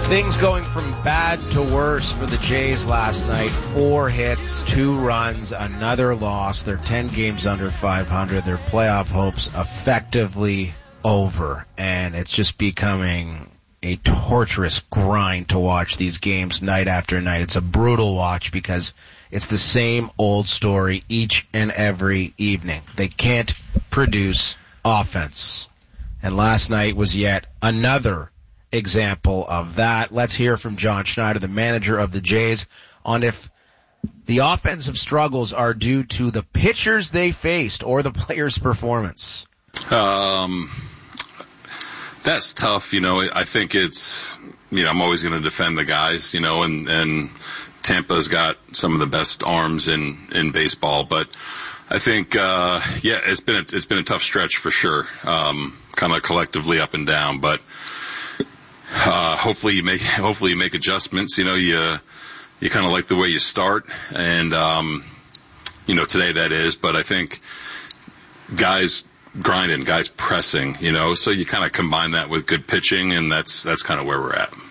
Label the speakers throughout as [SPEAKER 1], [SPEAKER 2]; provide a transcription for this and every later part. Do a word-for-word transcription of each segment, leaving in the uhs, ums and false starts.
[SPEAKER 1] Things going from bad to worse for the Jays last night. Four hits, two runs, another loss. They're ten games under five hundred. Their playoff hopes effectively over. And it's just becoming a torturous grind to watch these games night after night. It's a brutal watch because it's the same old story each and every evening. They can't produce offense. And last night was yet another example of that. Let's hear from John Schneider, the manager of the Jays, on if the offensive struggles are due to the pitchers they faced or the players' performance.
[SPEAKER 2] Um, that's tough. You know, I think it's, you know, I'm always going to defend the guys, you know, and, and Tampa's got some of the best arms in, in baseball, but I think, uh, yeah, it's been, a, it's been a tough stretch for sure. Um, kind of collectively up and down, but Uh, hopefully you make, hopefully you make adjustments. You know, you, you kind of like the way you start. And, um, you know, today that is, but I think guys grinding, guys pressing, you know, so you kind of combine that with good pitching, and that's, that's kind of where we're at.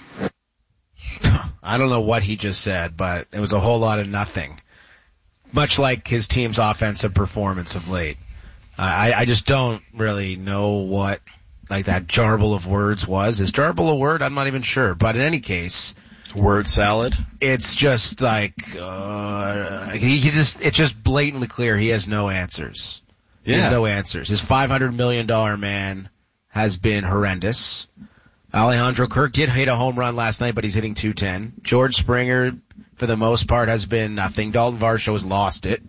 [SPEAKER 1] I don't know what he just said, but it was a whole lot of nothing. Much like his team's offensive performance of late. I, I just don't really know what like that jarble of words was. Is jarble a word? I'm not even sure. But in any case,
[SPEAKER 3] word salad.
[SPEAKER 1] It's just like uh he, he just it's just blatantly clear he has no answers. Yeah. He has no answers. His five hundred million dollars man has been horrendous. Alejandro Kirk did hit a home run last night, but he's hitting two ten. George Springer, for the most part, has been nothing. Dalton Varsho has lost it.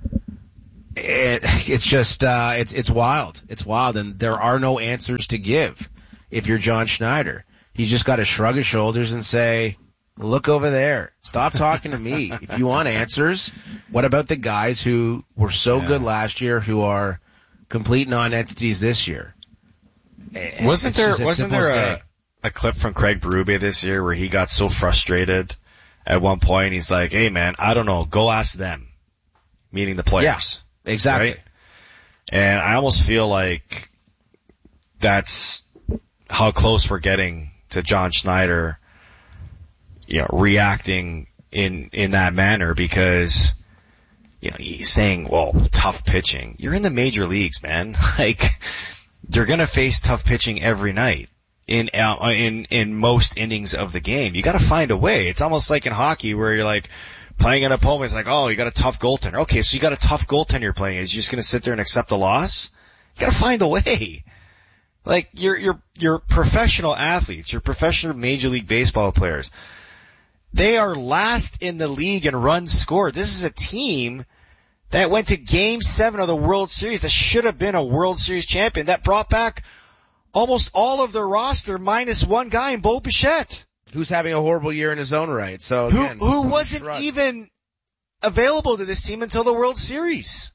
[SPEAKER 1] It, it's just, uh, it's, it's wild. It's wild, and there are no answers to give if you're John Schneider. He's just got to shrug his shoulders and say, look over there. Stop talking to me. If you want answers, what about the guys who were so yeah. good last year who are complete non-entities this year? And
[SPEAKER 3] wasn't there, wasn't there a, a clip from Craig Berube this year where he got so frustrated at one point, he's like, hey man, I don't know, go ask them. Meaning the players.
[SPEAKER 1] Yeah. Exactly.
[SPEAKER 3] Right? And I almost feel like that's how close we're getting to John Schneider, you know, reacting in, in that manner because, you know, he's saying, well, tough pitching. You're in the major leagues, man. Like, you're gonna face tough pitching every night in, uh, in, in most innings of the game. You gotta find a way. It's almost like in hockey where you're like, playing an opponent, it's like, oh, you got a tough goaltender. Okay, so you got a tough goaltender you're playing. Is you just going to sit there and accept a loss? You got to find a way. Like, you're, you're, you're professional athletes. You're professional Major League Baseball players. They are last in the league in runs scored. This is a team that went to Game seven of the World Series that should have been a World Series champion that brought back almost all of their roster minus one guy in Bo Bichette.
[SPEAKER 1] Who's having a horrible year in his own right. So again,
[SPEAKER 3] who, who wasn't shrug. even available to this team until the World Series.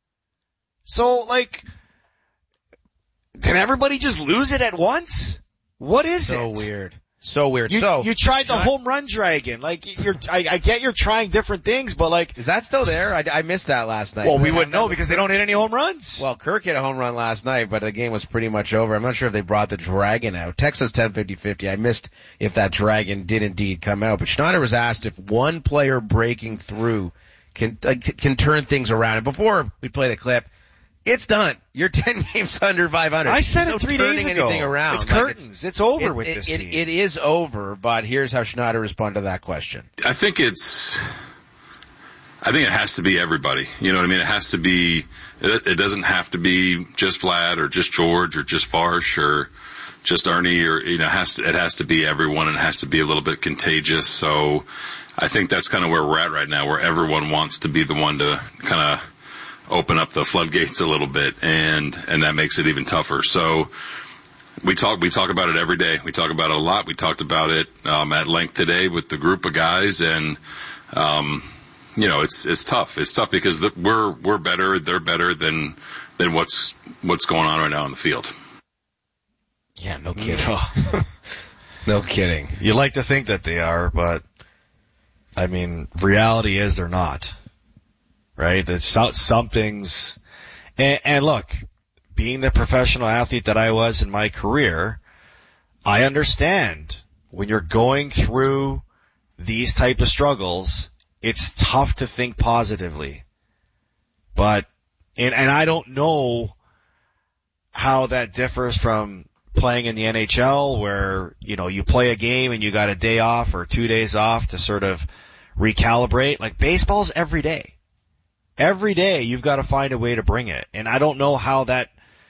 [SPEAKER 3] So, like, did everybody just lose it at once? What is
[SPEAKER 1] so
[SPEAKER 3] it?
[SPEAKER 1] So weird. So weird.
[SPEAKER 3] You,
[SPEAKER 1] so
[SPEAKER 3] you tried the home run dragon. Like, you're, I, I get you're trying different things, but like.
[SPEAKER 1] Is that still there? I, I missed that last night.
[SPEAKER 3] Well, we wouldn't know because they don't hit any home runs.
[SPEAKER 1] Well, Kirk hit a home run last night, but the game was pretty much over. I'm not sure if they brought the dragon out. Texas ten fifty fifty. I missed if that dragon did indeed come out, but Schneider was asked if one player breaking through can, uh, can turn things around. And before we play the clip, it's done. You're ten games under five hundred.
[SPEAKER 3] I said
[SPEAKER 1] no
[SPEAKER 3] it three days ago.
[SPEAKER 1] Around.
[SPEAKER 3] It's curtains. Like it's, it's over
[SPEAKER 1] it,
[SPEAKER 3] with
[SPEAKER 1] it,
[SPEAKER 3] this
[SPEAKER 1] it,
[SPEAKER 3] team.
[SPEAKER 1] It is over, but here's how Schneider responded to that question.
[SPEAKER 2] I think it's, I think it has to be everybody. You know what I mean? It has to be, it, it doesn't have to be just Vlad or just George or just Farsh or just Ernie or, you know, it has to, it has to be everyone and it has to be a little bit contagious. So I think that's kind of where we're at right now, where everyone wants to be the one to kind of open up the floodgates a little bit, and and that makes it even tougher. So we talk we talk about it every day. We talk about it a lot. We talked about it um, at length today with the group of guys, and um, you know it's it's tough. It's tough because the, we're we're better. They're better than than what's what's going on right now on the field.
[SPEAKER 1] Yeah, no kidding. No kidding.
[SPEAKER 3] You like to think that they are, but I mean, reality is they're not. Right? That some things, and, and look, being the professional athlete that I was in my career, I understand when you're going through these type of struggles, it's tough to think positively. But, and, and I don't know how that differs from playing in the N H L where, you know, you play a game and you got a day off or two days off to sort of recalibrate. Like baseball's every day. Every day you've got to find a way to bring it. And I don't know how that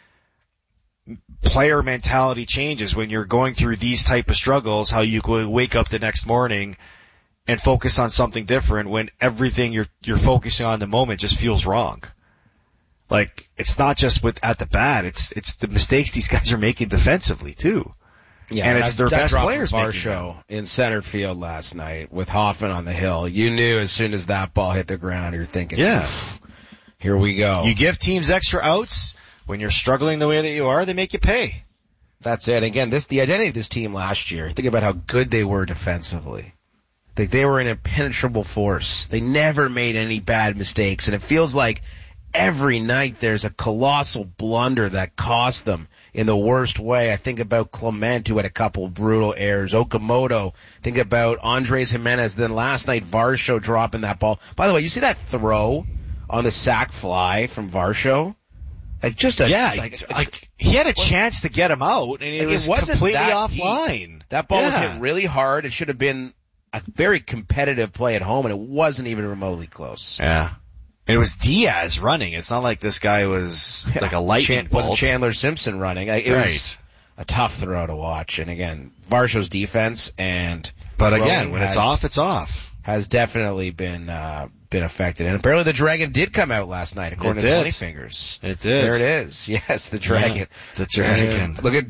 [SPEAKER 3] player mentality changes when you're going through these type of struggles, how you could wake up the next morning and focus on something different when everything you're, you're focusing on in the moment just feels wrong. Like, it's not just with, at the bat, it's, it's the mistakes these guys are making defensively too.
[SPEAKER 1] Yeah,
[SPEAKER 3] and it's their
[SPEAKER 1] that
[SPEAKER 3] best players making
[SPEAKER 1] Varsho in center field last night with Hoffman on the hill. You knew as soon as that ball hit the ground, you're thinking,
[SPEAKER 3] yeah,
[SPEAKER 1] here we go.
[SPEAKER 3] You give teams extra outs. When you're struggling the way that you are, they make you pay.
[SPEAKER 1] That's it. Again, this, the identity of this team last year, think about how good they were defensively. They, they were an impenetrable force. They never made any bad mistakes, and it feels like every night there's a colossal blunder that cost them in the worst way. I think about Clement, who had a couple brutal errors. Okamoto. Think about Andres Jimenez. Then last night, Varsho dropping that ball. By the way, you see that throw on the sac fly from Varsho? Like just a,
[SPEAKER 3] yeah,
[SPEAKER 1] like,
[SPEAKER 3] like he had a chance to get him out, and it
[SPEAKER 1] like
[SPEAKER 3] was
[SPEAKER 1] it wasn't
[SPEAKER 3] completely
[SPEAKER 1] that
[SPEAKER 3] offline.
[SPEAKER 1] Deep. That ball
[SPEAKER 3] yeah.
[SPEAKER 1] was hit really hard. It should have been a very competitive play at home, and it wasn't even remotely close.
[SPEAKER 3] Yeah. And it was Diaz running. It's not like this guy was
[SPEAKER 1] yeah.
[SPEAKER 3] like a lightning
[SPEAKER 1] Chan-
[SPEAKER 3] bolt.
[SPEAKER 1] Wasn't Chandler Simpson running. It
[SPEAKER 3] right.
[SPEAKER 1] was a tough throw to watch. And again, Varsho's defense and
[SPEAKER 3] But again, when
[SPEAKER 1] has,
[SPEAKER 3] it's off, it's off.
[SPEAKER 1] Has definitely been, uh, been affected. And apparently the Dragon did come out last night, according
[SPEAKER 3] it
[SPEAKER 1] to
[SPEAKER 3] did.
[SPEAKER 1] Twenty Fingers.
[SPEAKER 3] It did.
[SPEAKER 1] There it is. Yes, the Dragon.
[SPEAKER 3] Yeah, the Dragon.
[SPEAKER 1] And look at